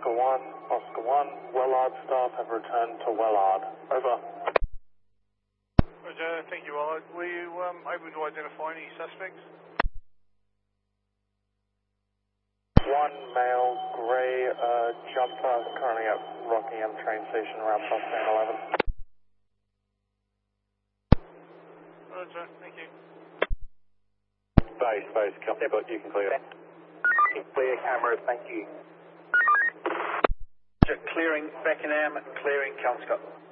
Oscar 1, Wellard staff have returned to Wellard. Over. Roger, thank you, Wellard. Were you able to identify any suspects? One male grey jumper currently at Rockingham train station around +1011. Roger, thank you. Base, copy, but you can clear. Clear cameras, thank you. Clearing Beckenham, clearing Kelmscott.